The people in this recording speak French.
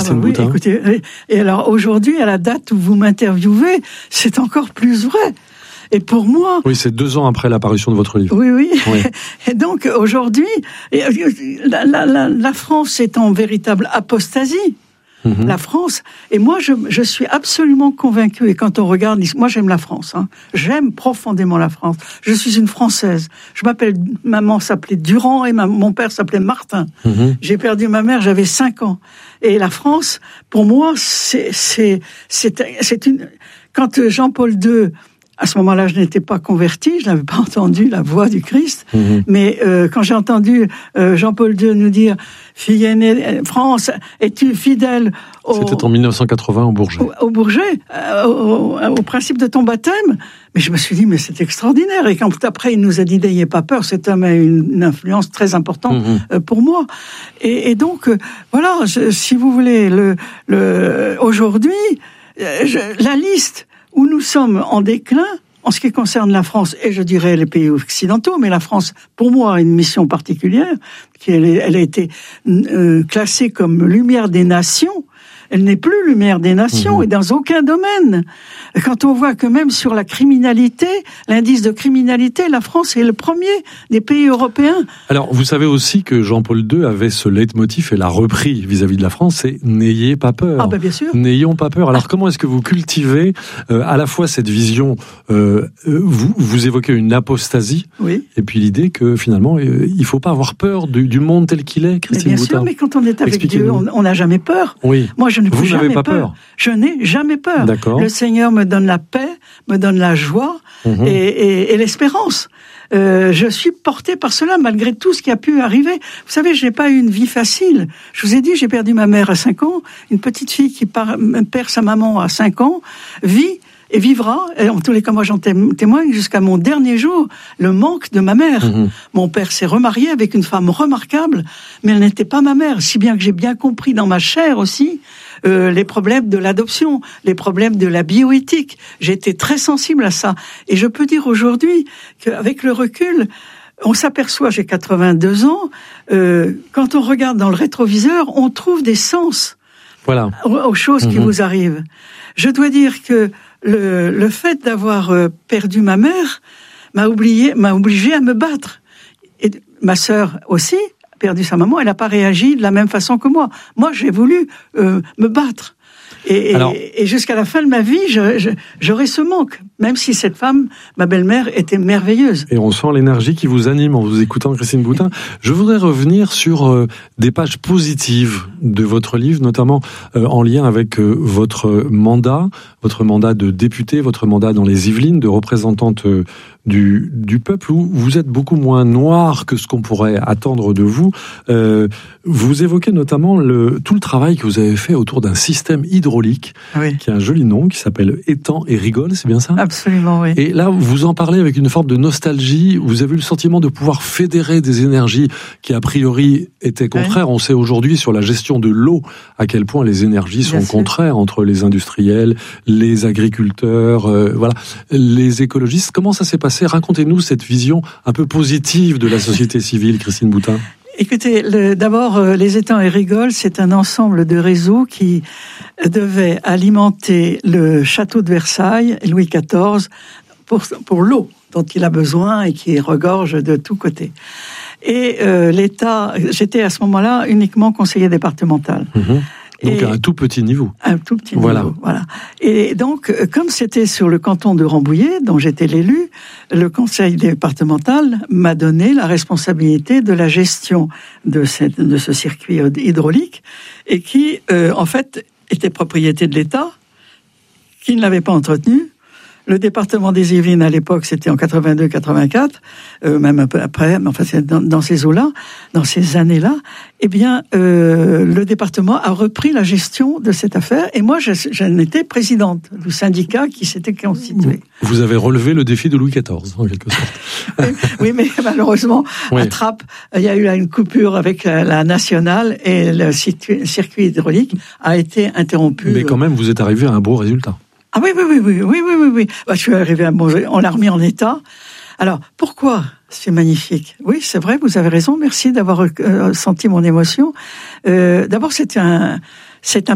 Christine Boutin. Écoutez, et alors aujourd'hui, à la date où vous m'interviewez, c'est encore plus vrai. Et pour moi... Oui, c'est 2 ans après l'apparition de votre livre. Oui. Et donc, aujourd'hui, la France est en véritable apostasie. La France, et moi je suis absolument convaincue, et quand on regarde, moi j'aime la France, j'aime profondément la France, je suis une Française, maman s'appelait Durand et mon père s'appelait Martin, j'ai perdu ma mère, j'avais 5 ans, et la France, pour moi, c'est une... Quand Jean-Paul II, à ce moment-là, je n'étais pas convertie, je n'avais pas entendu la voix du Christ, mais quand j'ai entendu Jean-Paul II nous dire « Fille aînée, France, es-tu fidèle au... » C'était en 1980 au Bourget. Au Bourget, au principe de ton baptême. Mais je me suis dit, mais c'est extraordinaire. Et quand après, il nous a dit « N'ayez pas peur », cet homme a une influence très importante pour moi. Et donc, voilà, si vous voulez, aujourd'hui, la liste... où nous sommes en déclin, en ce qui concerne la France, et je dirais les pays occidentaux, mais la France, pour moi, a une mission particulière, elle a été classée comme lumière des nations. Elle n'est plus lumière des nations, et dans aucun domaine. Quand on voit que même sur la criminalité, l'indice de criminalité, la France est le premier des pays européens. Alors, vous savez aussi que Jean-Paul II avait ce leitmotiv et l'a repris vis-à-vis de la France, c'est « N'ayez pas peur ». Ah ben bien sûr. N'ayons pas peur. Alors, comment est-ce que vous cultivez à la fois cette vision, vous évoquez une apostasie, oui, et puis l'idée que finalement, il ne faut pas avoir peur du monde tel qu'il est, Christine Boutin. Bien sûr, mais quand on est avec Dieu, on n'a jamais peur. Oui. Moi, je n'ai Vous jamais n'avez pas peur. Je n'ai jamais peur. D'accord. Le Seigneur me donne la paix, me donne la joie et l'espérance. Je suis portée par cela, malgré tout ce qui a pu arriver. Vous savez, je n'ai pas eu une vie facile. Je vous ai dit, j'ai perdu ma mère à 5 ans. Une petite fille qui perd sa maman à 5 ans, vit et vivra, et en tous les cas, moi j'en témoigne, jusqu'à mon dernier jour, le manque de ma mère. Mon père s'est remarié avec une femme remarquable, mais elle n'était pas ma mère, si bien que j'ai bien compris dans ma chair aussi les problèmes de l'adoption, les problèmes de la bioéthique. J'ai été très sensible à ça. Et je peux dire aujourd'hui qu'avec le recul, on s'aperçoit, j'ai 82 ans, quand on regarde dans le rétroviseur, on trouve des sens aux choses qui vous arrivent. Je dois dire que le fait d'avoir perdu ma mère m'a obligé à me battre. Et ma sœur aussi a perdu sa maman, elle n'a pas réagi de la même façon que moi. Moi, j'ai voulu me battre. Et jusqu'à la fin de ma vie, j'aurai ce manque, même si cette femme, ma belle-mère, était merveilleuse. Et on sent l'énergie qui vous anime en vous écoutant, Christine Boutin. Je voudrais revenir sur des pages positives de votre livre, notamment en lien avec votre mandat de députée, votre mandat dans les Yvelines, de représentante du peuple, où vous êtes beaucoup moins noir que ce qu'on pourrait attendre de vous. Vous évoquez notamment tout le travail que vous avez fait autour d'un système hydraulique, qui a un joli nom, qui s'appelle Étang et Rigole, c'est bien ça ? Absolument, oui. Et là, vous en parlez avec une forme de nostalgie. Vous avez eu le sentiment de pouvoir fédérer des énergies qui, a priori, étaient contraires. On sait aujourd'hui sur la gestion de l'eau à quel point les énergies sont contraires entre les industriels, les agriculteurs, les écologistes. Comment ça s'est passé ? Racontez-nous cette vision un peu positive de la société civile, Christine Boutin. Écoutez, d'abord, les étangs et rigoles, c'est un ensemble de réseaux qui devait alimenter le château de Versailles, Louis XIV, pour l'eau dont il a besoin et qui regorge de tous côtés. Et l'État, j'étais à ce moment-là uniquement conseiller départemental. Donc à un tout petit niveau. Un tout petit niveau, voilà. Et donc, comme c'était sur le canton de Rambouillet, dont j'étais l'élu, le conseil départemental m'a donné la responsabilité de la gestion de ce circuit hydraulique, et qui, en fait, était propriété de l'État, qui ne l'avait pas entretenu. Le département des Yvelines, à l'époque, c'était en 82-84, même un peu après, mais enfin, c'est dans ces eaux-là, dans ces années-là, eh bien, le département a repris la gestion de cette affaire, et moi, j'en étais présidente du syndicat qui s'était constitué. Vous avez relevé le défi de Louis XIV, en quelque sorte. Oui, mais malheureusement, à Trappes, il y a eu une coupure avec la nationale, et le circuit hydraulique a été interrompu. Mais quand même, vous êtes arrivé à un beau résultat. Ah oui. Je suis arrivé à on l'a remis en état. Alors, pourquoi c'est magnifique ? Oui, c'est vrai, vous avez raison, merci d'avoir senti mon émotion. D'abord, c'est un